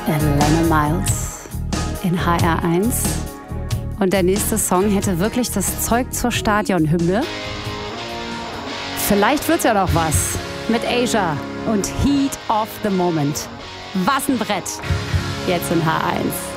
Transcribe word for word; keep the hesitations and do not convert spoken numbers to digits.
Alana Miles in H R eins. Und der nächste Song hätte wirklich das Zeug zur Stadionhymne. Vielleicht wird's ja noch was mit Asia und Heat of the Moment. Was ein Brett. Jetzt in H eins.